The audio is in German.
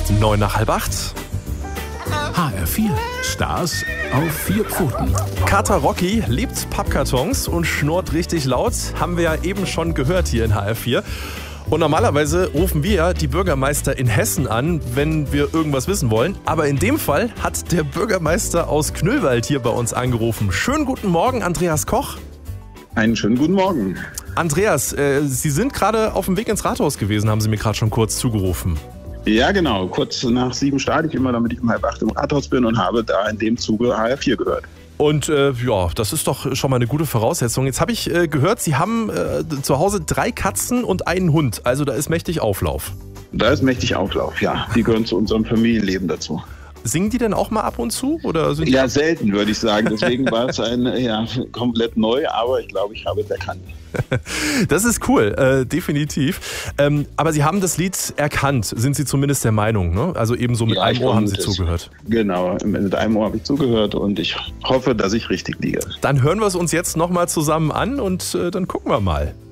9 nach halb 8. HR4, Stars auf 4 Pfoten. Kater Rocky liebt Pappkartons und schnurrt richtig laut. Haben wir ja eben schon gehört hier in HR4. Und normalerweise rufen wir die Bürgermeister in Hessen an, wenn wir irgendwas wissen wollen. Aber in dem Fall hat der Bürgermeister aus Knüllwald hier bei uns angerufen. Schönen guten Morgen, Andreas Koch. Einen schönen guten Morgen. Andreas, Sie sind gerade auf dem Weg ins Rathaus gewesen, haben Sie mir gerade schon kurz zugerufen. Ja, genau. Kurz nach 7 starte ich immer, damit ich um halb 8 im Rathaus bin und habe da in dem Zuge HR4 gehört. Und ja, das ist doch schon mal eine gute Voraussetzung. Jetzt habe ich gehört, Sie haben zu Hause 3 Katzen und einen Hund. Also da ist mächtig Auflauf. Da ist mächtig Auflauf, ja. Die gehören zu unserem Familienleben dazu. Singen die denn auch mal ab und zu? Oder sind Ja, selten, würde ich sagen. Deswegen war es komplett neu, aber ich glaube, ich habe es erkannt. Das ist cool, definitiv. Aber Sie haben das Lied erkannt, sind Sie zumindest der Meinung, ne? Also eben so mit einem Ohr haben Sie zugehört. Genau, mit einem Ohr habe ich zugehört und ich hoffe, dass ich richtig liege. Dann hören wir es uns jetzt nochmal zusammen an und dann gucken wir mal.